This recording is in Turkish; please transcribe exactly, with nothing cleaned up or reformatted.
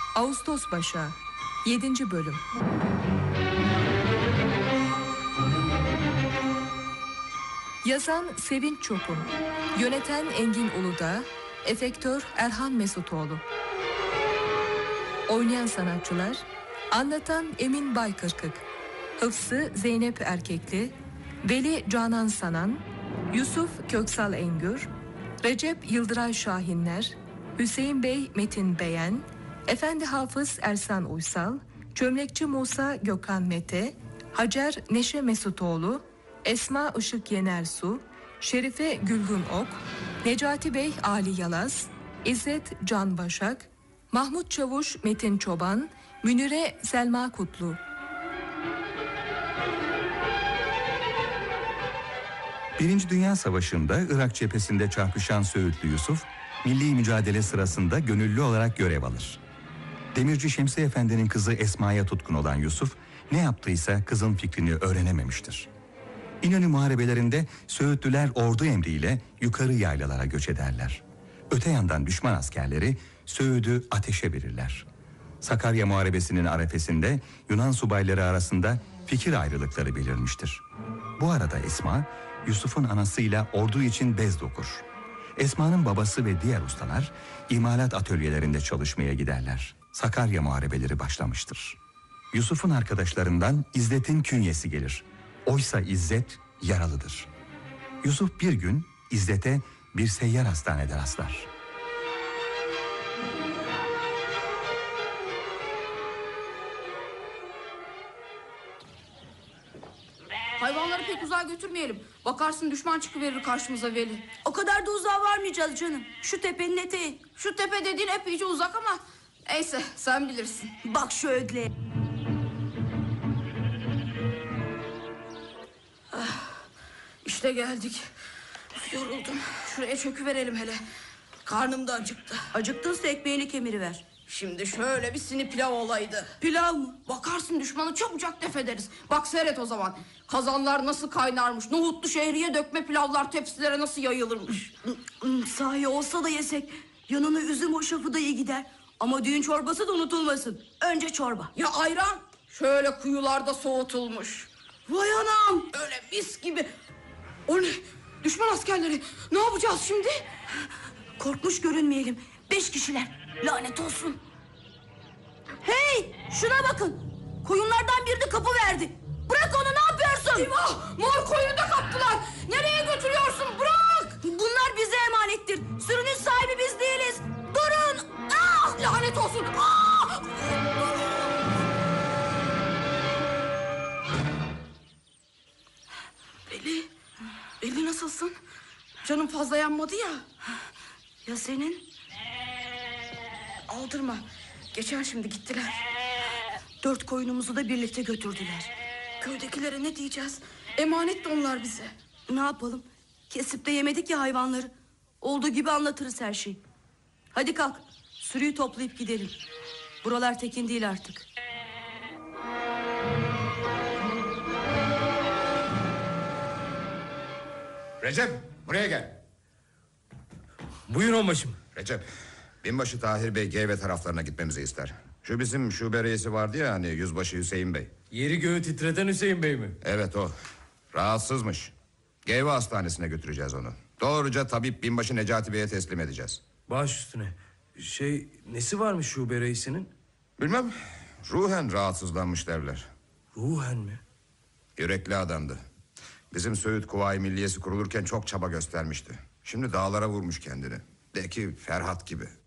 Ağustos Başağı yedinci bölüm. Yazan Sevinç Çopun, yöneten Engin Uludağ, efektör Erhan Mesutoğlu. Oynayan sanatçılar: anlatan Emin Baykırkık, Hıfzı Zeynep Erkekli, Veli Canan Sanan, Yusuf Köksal Engür, Recep Yıldıray Şahinler, Hüseyin Bey Metin Beyen, Efendi Hafız Ersan Uysal, Çömlekçi Musa Gökhan Mete, Hacer Neşe Mesutoğlu, Esma Işık Yenersu, Şerife Gülgün Ok, Necati Bey Ali Yalaz, İzzet Can Başak, Mahmut Çavuş Metin Çoban, Münire Selma Kutlu. Birinci Dünya Savaşı'nda Irak cephesinde çarpışan Söğütlü Yusuf, milli mücadele sırasında gönüllü olarak görev alır. Demirci Şemsi Efendi'nin kızı Esma'ya tutkun olan Yusuf, ne yaptıysa kızın fikrini öğrenememiştir. İnönü muharebelerinde Söğütlüler ordu emriyle yukarı yaylalara göç ederler. Öte yandan düşman askerleri Söğüt'ü ateşe verirler. Sakarya Muharebesi'nin arefesinde Yunan subayları arasında fikir ayrılıkları belirmiştir. Bu arada Esma, Yusuf'un anasıyla ordu için bez dokur. Esma'nın babası ve diğer ustalar imalat atölyelerinde çalışmaya giderler. Sakarya Muharebeleri başlamıştır. Yusuf'un arkadaşlarından İzzet'in künyesi gelir. Oysa İzzet yaralıdır. Yusuf bir gün İzzet'e bir seyyar hastanede rastlar. Hayvanları pek uzağa götürmeyelim. Bakarsın düşman çıkıverir karşımıza Veli. O kadar da uzağa varmayacağız canım. Şu tepenin eteği. Şu tepe dediğin epeyce uzak ama neyse sen bilirsin. Bak şu ödle. Ah, işte geldik. Yoruldum. Şuraya çöküverelim hele. Karnım da acıktı. Acıktınsa ekmeğini kemiriver. Şimdi şöyle bir sini pilav olaydı. Pilav mı? Bakarsın düşmanı çabucak def ederiz. Bak seyret o zaman. Kazanlar nasıl kaynarmış. Nohutlu şehriye dökme pilavlar tepsilere nasıl yayılırmış. Sahi olsa da yesek. Yanına üzüm hoşafı da iyi gider. Ama düğün çorbası da unutulmasın. Önce çorba. Ya ayran? Şöyle kuyularda soğutulmuş. Vay anam. Öyle mis gibi. O ne? Düşman askerleri. Ne yapacağız şimdi? Korkmuş görünmeyelim. Beş kişiler. Lanet olsun. Hey, şuna bakın. Koyunlardan birini kapı verdi. Bırak onu, ne yapıyorsun? Eyvah, mor koyunu da kaptılar. Nereye götürüyorsun? Bırak. Bunlar bize emanettir. Sürünün sahibi biz değiliz. Durun. Ah, lanet olsun. Ah! Veli, Veli nasılsın? Canım fazla yanmadı ya. Ya senin? Aldırma. Geçen şimdi gittiler. Dört koyunumuzu da birlikte götürdüler. Köydekilere ne diyeceğiz? Emanet de onlar bize. Ne yapalım? Kesip de yemedik ya hayvanları. Olduğu gibi anlatırız her şeyi. Hadi kalk. Sürüyü toplayıp gidelim. Buralar tekin değil artık. Recep, buraya gel. Buyur onbaşım. Recep, binbaşı Tahir Bey Geyve taraflarına gitmemizi ister. Şu bizim şube reisi vardı ya hani, yüzbaşı Hüseyin Bey. Yeri göğü titreten Hüseyin Bey mi? Evet o. Rahatsızmış. Geyve hastanesine götüreceğiz onu. Doğruca tabip binbaşı Necati Bey'e teslim edeceğiz. Baş üstüne. Şey, nesi varmış şube reisinin? Bilmem. Ruhen rahatsızlanmış derler. Ruhen mi? Yürekli adamdı. Bizim Söğüt Kuvayi Milliyesi kurulurken çok çaba göstermişti. Şimdi dağlara vurmuş kendini. De ki Ferhat gibi.